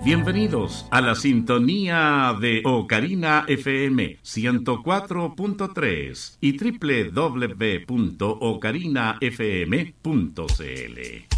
Bienvenidos a la sintonía de Ocarina FM 104.3 y www.ocarinafm.cl.